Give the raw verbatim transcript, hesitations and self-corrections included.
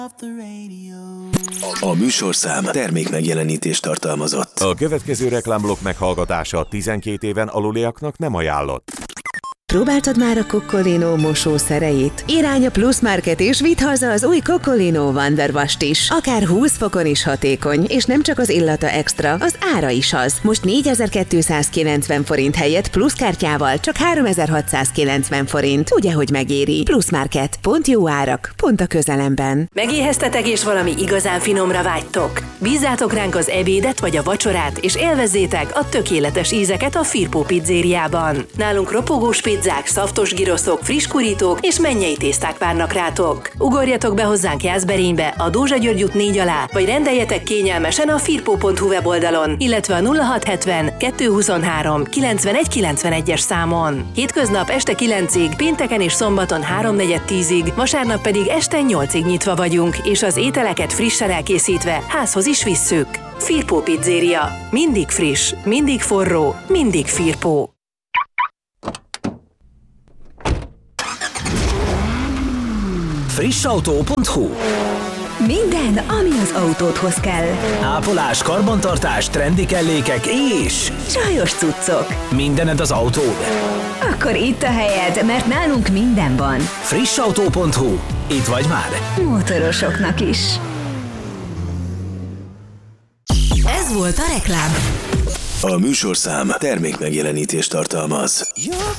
A műsorszám termék megjelenítést tartalmazott. A következő reklámblokk meghallgatása tizenkét éven aluliaknak nem ajánlott. Próbáltad már a Coccolino mosószereit? Irány a Plus Market és vidd haza az új Coccolino Wonder Wash-t is. Akár húsz fokon is hatékony, és nem csak az illata extra, az ára is az. Most négyezer-kétszázkilencven forint helyett pluszkártyával csak háromezer-hatszázkilencven forint. Ugye, hogy megéri? Plus Market. Pont jó árak, pont a közelemben. Megéheztetek és valami igazán finomra vágytok? Bízzátok ránk az ebédet vagy a vacsorát, és élvezzétek a tökéletes ízeket a Firpo pizzériában. Nálunk ropogós pizzák, szaftos giroszok, friss kurítók és mennyei tészták várnak rátok. Ugorjatok be hozzánk Jászberénybe, a Dózsa György út négy alá, vagy rendeljetek kényelmesen a firpo pont hu weboldalon, illetve a nulla hat hetven kettőszázhuszonhárom kilencvenegy kilencvenegyes számon. Hétköznap este kilencig, pénteken és szombaton háromnegyed tízig, vasárnap pedig este nyolcig nyitva vagyunk, és az ételeket frissen elkészítve házhoz is visszük. Firpo Pizzéria. Mindig friss, mindig forró, mindig Firpo. Frissautó pont hu. Minden, ami az autódhoz kell. Ápolás, karbantartás, trendi kellékek és csajos cuccok. Mindened az autód? Akkor itt a helyed, mert nálunk minden van. Frissautó pont hu. Itt vagy már. Motorosoknak is. Ez volt a reklám. A műsorszám termék megjelenítést tartalmaz.